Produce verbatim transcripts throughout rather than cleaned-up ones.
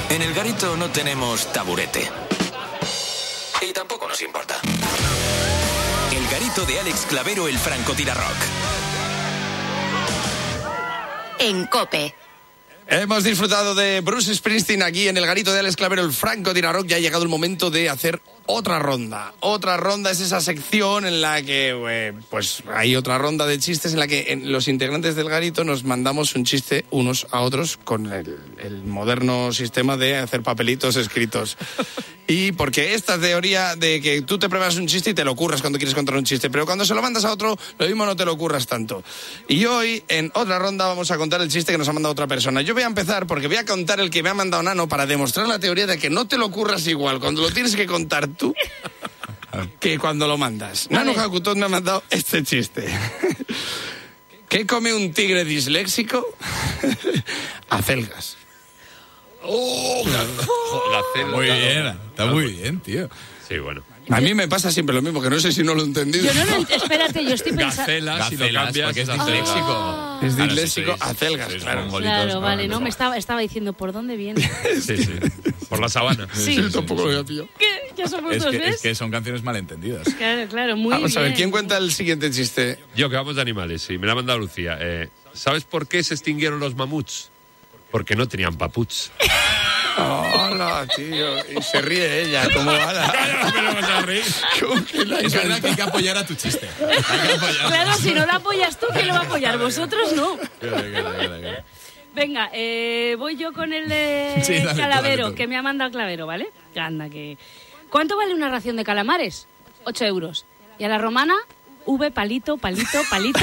En el Garito no tenemos taburete. Y tampoco nos importa. El Garito de Alex Clavero, el francotirarrock. En COPE. Hemos disfrutado de Bruce Springsteen aquí en el Garito de Alex Clavero, el francotirarrock. Ya ha llegado el momento de hacer otra ronda. Otra ronda es esa sección en la que, eh, pues, hay otra ronda de chistes en la que en los integrantes del Garito nos mandamos un chiste unos a otros con el, el moderno sistema de hacer papelitos escritos. Y porque esta teoría de que tú te pruebas un chiste y te lo curras cuando quieres contar un chiste, pero cuando se lo mandas a otro, lo mismo no te lo curras tanto. Y hoy, en otra ronda, vamos a contar el chiste que nos ha mandado otra persona. Yo voy a empezar porque voy a contar el que me ha mandado Nano para demostrar la teoría de que no te lo curras igual cuando lo tienes que contar tú que cuando lo mandas. Nano Jacutón me ha mandado este chiste. ¿Qué come un tigre disléxico? Acelgas. Oh, Gacela, muy claro. bien, está muy bien, tío. Sí, bueno. A mí me pasa siempre lo mismo, que no sé si no lo he entendido. Yo no lo ent- espérate, yo estoy pensando... Gacela, si lo Gacelas, cambias, porque es acelgas. disléxico. Ah. Es Claro, disléxico, sí, sois- acelgas, sois claro. mongolitos, Claro, vale, no, no, me estaba, estaba diciendo por dónde viene. Sí, sí. Por la sabana. Sí, Yo tampoco lo había pillado. ¿Qué? Ya somos Es dos, que, ¿ves? es que son canciones malentendidas. Claro, claro, muy Vamos bien. a ver, ¿quién cuenta el siguiente chiste? Yo, que vamos de animales, sí. Me la ha mandado Lucía. Eh, ¿Sabes por qué se extinguieron los mamuts? Porque no tenían paputs. Hola, tío. Y se ríe ella, como ala. me lo vas a reír. Como que la Es verdad encanta. que hay que apoyar a tu chiste. Hay que apoyar. Claro, si no lo apoyas tú, ¿quién lo va a apoyar? Vosotros no. Claro, claro, claro, claro. Venga, eh, voy yo con el de Sí, dale tú, Calavero, dale tú. que me ha mandado Clavero, ¿vale? Anda, que... ¿Cuánto vale una ración de calamares? Ocho euros. ¿Y a la romana? V, palito, palito, palito.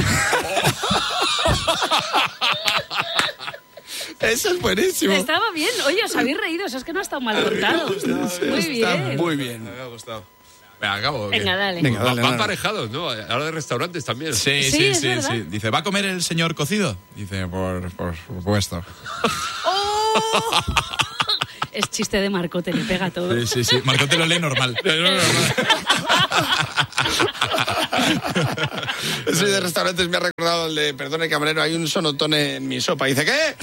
Eso es buenísimo. Estaba bien. Oye, os habéis reído, eso es que no ha estado mal contado. Muy Está bien. muy bien. Me ha gustado. Venga, acabo. ¿o qué? Venga, dale. Venga, Va- dale, Van Nano. parejados, ¿no? Ahora de restaurantes también. Sí, Sí, sí, es sí, verdad. sí. Dice, ¿va a comer el señor cocido? Dice, por, por supuesto. ¡Oh! Es chiste de Marcote, le pega todo. Sí, sí, sí. Marcote lo lee normal. Soy de restaurantes, me ha recordado el de, perdone camarero, hay un sonotone en mi sopa. Dice, ¿qué?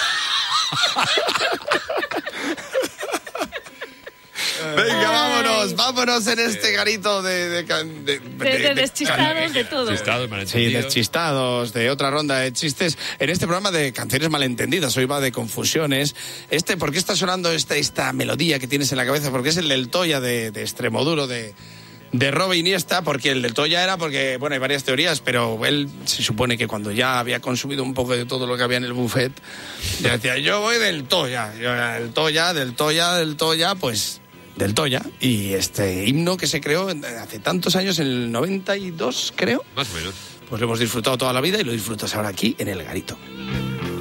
Venga, vámonos, vámonos en este garito de... De, de, De, de deschistados, de todo. Chistado, Sí, malentendido. deschistados, de otra ronda de chistes. En este programa de canciones malentendidas, hoy va de confusiones. Este, ¿por qué está sonando esta, esta melodía que tienes en la cabeza? Porque es el del Toya de, de Extremoduro, de, de Robe Iniesta, porque el del Toya era porque, bueno, hay varias teorías, pero él se supone que cuando ya había consumido un poco de todo lo que había en el buffet, ya decía, yo voy del Toya, yo era del Toya, del Toya, del Toya, pues... del Toya, y este himno que se creó hace tantos años, en el noventa y dos, creo, Más o menos. pues lo hemos disfrutado toda la vida y lo disfrutas ahora aquí en el Garito.